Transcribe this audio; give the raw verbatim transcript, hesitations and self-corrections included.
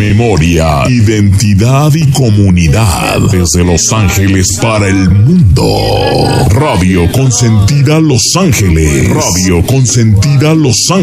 memoria, identidad y comunidad. Desde Los Ángeles para el mundo. Radio Consentida Los Ángeles. Radio Consentida Los Ángeles.